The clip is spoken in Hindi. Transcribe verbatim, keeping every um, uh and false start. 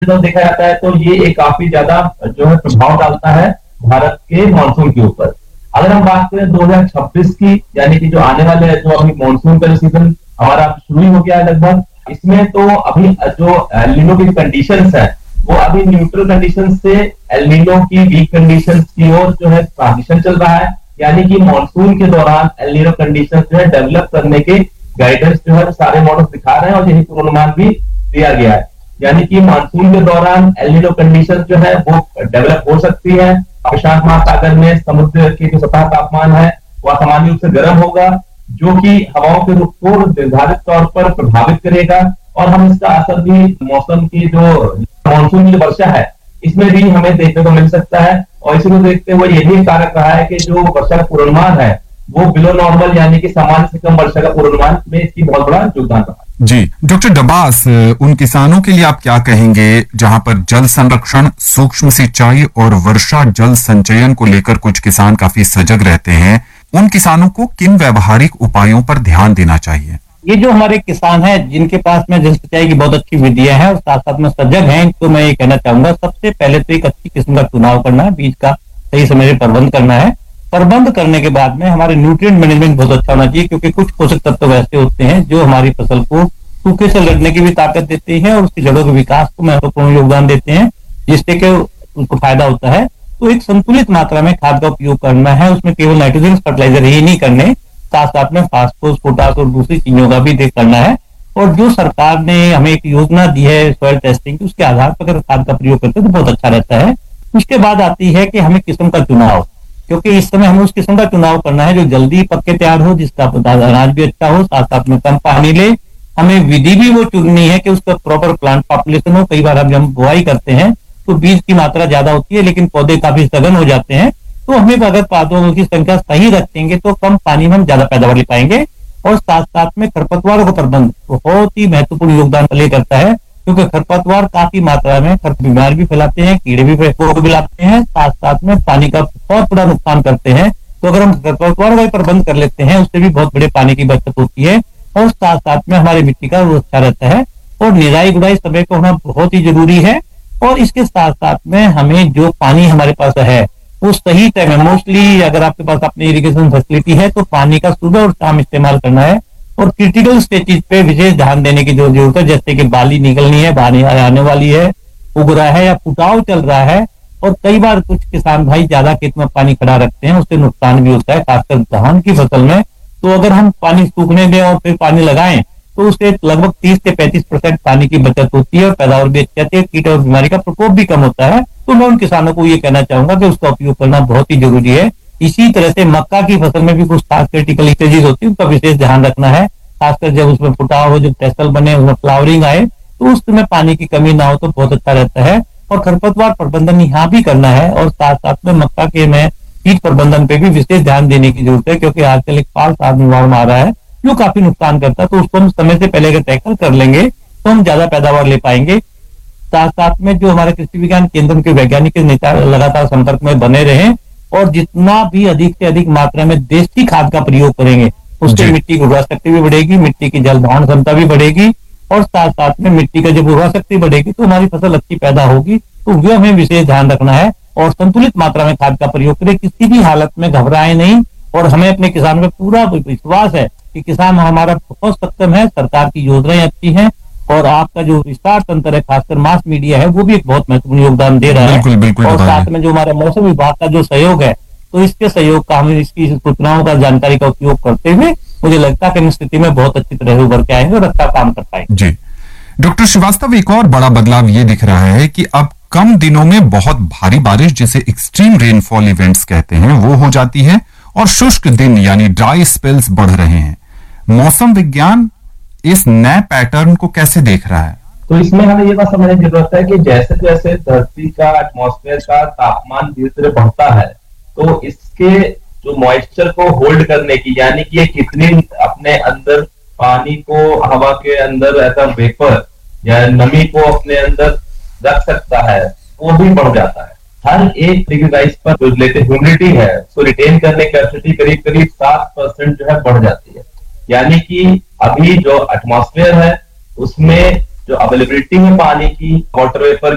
तो देखा जाता है तो ये एक काफी ज्यादा जो है प्रभाव डालता है भारत के मानसून के ऊपर। अगर हम बात करें दो हज़ार छब्बीस की, यानी कि जो आने वाले जो अभी मानसून का सीजन हमारा शुरू ही हो गया है लगभग, इसमें तो अभी जो एल नीनो की कंडीशंस है वो अभी न्यूट्रल कंडीशन से एल नीनो की वीक कंडीशंस की ओर जो है ट्रांजिशन चल रहा है। यानी कि मानसून के दौरान एल नीनो कंडीशंस जो है डेवलप करने के गाइडेंस जो है सारे मॉडल्स दिखा रहे हैं और यही पूर्वानुमान भी दिया गया है। यानी कि मानसून के दौरान एल नीनो कंडीशंस जो है वो डेवलप हो सकती है। प्रशांत महासागर में समुद्र की जो सतह तापमान है वह सामान्य रूप से गर्म होगा, जो कि हवाओं के रुख को निर्धारित तौर पर प्रभावित करेगा और हम इसका असर भी मौसम की जो मानसून की जो वर्षा है इसमें भी हमें देखने को मिल सकता है। और इसी को देखते हुए ये भी कारक रहा है कि जो वर्षा का पूर्वानुमान है वो बिलो नॉर्मल यानी कि सामान्य से कम वर्षा का पूर्वानुमान में इसकी बहुत बड़ा योगदान रहा। जी डॉक्टर डबास, उन किसानों के लिए आप क्या कहेंगे जहां पर जल संरक्षण, सूक्ष्म सिंचाई और वर्षा जल संचयन को लेकर कुछ किसान काफी सजग रहते हैं, उन किसानों को किन व्यवहारिक उपायों पर ध्यान देना चाहिए? ये जो हमारे किसान हैं जिनके पास में जल सिंचाई की बहुत अच्छी विधियां हैं और साथ साथ में सजग हैं, तो मैं ये कहना चाहूंगा सबसे पहले तो एक अच्छी किस्म का चुनाव करना है, बीज का सही समय से प्रबंध करना है। प्रबंध करने के बाद में हमारे न्यूट्रिएंट मैनेजमेंट बहुत अच्छा होना चाहिए, क्योंकि कुछ पोषक तत्व ऐसे होते हैं जो हमारी फसल को सूखे से लड़ने की भी ताकत देते हैं और उसकी जड़ों के विकास को महत्वपूर्ण योगदान देते हैं, जिससे कि उसको फायदा होता है। तो एक संतुलित मात्रा में खाद का उपयोग करना है, उसमें केवल नाइट्रोजन फर्टिलाइजर ही नहीं करने, साथ साथ में फास्फोरस, पोटास और दूसरी चीजों का भी देख करना है। और जो सरकार ने हमें एक योजना दी है सॉइल टेस्टिंग की, उसके आधार पर अगर खाद का प्रयोग करते हैं तो बहुत अच्छा रहता है। उसके बाद आती है कि हमें किस्म का चुनाव, क्योंकि इस समय हमें उस किस्म का चुनाव करना है जो जल्दी पक के तैयार हो, जिसका अनाज भी अच्छा हो, साथ साथ में कम पानी ले। हमें विधि भी वो चुननी है कि उसका प्रॉपर प्लांट पॉपुलेशन हो। कई बार हम जब बुआई करते हैं तो बीज की मात्रा ज्यादा होती है लेकिन पौधे काफी सघन हो जाते हैं, तो हमें अगर पौधों की संख्या सही रखेंगे तो कम पानी में हम ज्यादा पैदावार ले पाएंगे। और साथ साथ में खरपतवारों का प्रबंध बहुत ही महत्वपूर्ण योगदान प्ले करता है, क्योंकि खरपतवार काफी मात्रा में खर बीमार भी फैलाते हैं, कीड़े भी फैलाते हैं, साथ साथ में पानी का बहुत बड़ा नुकसान करते हैं। तो अगर हम खरपतवारों का प्रबंध कर लेते हैं उससे भी बहुत बड़े पानी की बचत होती है और साथ साथ में हमारी मिट्टी का वो अच्छा रहता है। और निराई गुड़ाई समय को होना बहुत ही जरूरी है। और इसके साथ साथ में हमें जो पानी हमारे पास है वो सही टाइम में, मोस्टली अगर आपके पास अपनी इरिगेशन फैसिलिटी है तो पानी का सुबह और शाम इस्तेमाल करना है। और क्रिटिकल स्टेजेस पे विशेष ध्यान देने की जो जरूरत है, जैसे कि बाली निकलनी है, बाली आने वाली है, उग रहा है या फुटाव चल रहा है। और कई बार कुछ किसान भाई ज्यादा खेत में पानी खड़ा रखते हैं, उससे नुकसान भी होता है, खासकर धान की फसल में। तो अगर हम पानी सूखने दें और फिर पानी लगाएं तो उससे लगभग तीस से पैंतीस परसेंट पानी की बचत होती है और पैदावार भी अच्छी आती है, कीट और बीमारी का प्रकोप भी कम होता है। तो मैं उन किसानों को ये कहना चाहूंगा कि उसका उपयोग करना बहुत ही जरूरी है। इसी तरह से मक्का की फसल में भी कुछ खास क्रिटिकल स्टेजेस होती है, उनका विशेष ध्यान रखना है, खासकर जब उसमें फुटाव हो, जब टेसल बने, उसमें फ्लावरिंग आए तो उस समय पानी की कमी ना हो तो बहुत अच्छा रहता है। और खरपतवार प्रबंधन यहाँ भी करना है और साथ साथ में मक्का के में कीट प्रबंधन पे भी विशेष ध्यान देने की जरूरत है, क्योंकि आजकल एक फाल्स आर्मी आ रहा है जो काफी नुकसान करता है। तो उसको हम समय से पहले अगर टैकल कर लेंगे तो हम ज्यादा पैदावार ले पाएंगे। साथ साथ में जो हमारे कृषि विज्ञान केंद्र के वैज्ञानिक लगातार संपर्क में बने रहें और जितना भी अधिक से अधिक मात्रा में देसी खाद का प्रयोग करेंगे उससे मिट्टी की उर्वरा शक्ति भी बढ़ेगी, मिट्टी की जल धारण क्षमता भी बढ़ेगी और साथ साथ में मिट्टी का जब उर्वरा शक्ति बढ़ेगी तो हमारी फसल अच्छी पैदा होगी। तो वो हमें विशेष ध्यान रखना है और संतुलित मात्रा में खाद का प्रयोग करें, किसी भी हालत में घबराए नहीं। और हमें अपने किसानों में पूरा विश्वास है कि किसान हमारा बहुत सक्षम है, सरकार की योजनाएं अच्छी हैं और आपका जो विस्तार तंत्र है, खासकर मास मीडिया है, वो भी एक बहुत महत्वपूर्ण योगदान दे रहा है। बिल्कुल, बिल्कुल और साथ में जो हमारा मौसम विभाग का जो सहयोग है, तो इसके सहयोग का हमें इसकी सूचनाओं का जानकारी का उपयोग करते हुए मुझे लगता है कि स्थिति में बहुत अच्छी तरह उभर के आएंगे और अच्छा काम कर पाएंगे। जी डॉक्टर श्रीवास्तव, एक और बड़ा बदलाव ये दिख रहा है कि अब कम दिनों में बहुत भारी बारिश, जिसे एक्सट्रीम रेनफॉल इवेंट्स कहते हैं, वो हो जाती है और शुष्क दिन यानी ड्राई स्पेल्स बढ़ रहे हैं। मौसम विज्ञान इस नए पैटर्न को कैसे देख रहा है? तो इसमें हमें ये बात समझने की जरूरत है कि जैसे जैसे धरती का एटमॉस्फेयर का तापमान धीरे धीरे बढ़ता है तो इसके जो मॉइस्चर को होल्ड करने की, यानी कि ये कितनी अपने अंदर पानी को, हवा के अंदर ऐसा वेपर या नमी को अपने अंदर रख सकता है, वो भी बढ़ जाता है। हर एक डिग्री राइज पर जो लेते ह्यूमिडिटी है उसको रिटेन करने की कैपेसिटी करीब करीब सात परसेंट जो है बढ़ जाती है। यानी कि अभी जो एटमॉस्फेयर है उसमें जो अवेलेबिलिटी है पानी की, वाटर वेपर